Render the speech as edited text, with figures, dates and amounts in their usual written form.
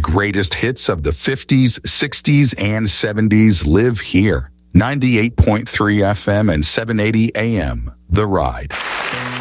greatest hits of the 50s, 60s, and 70s live here. 98.3 FM and 780 AM. The Ride.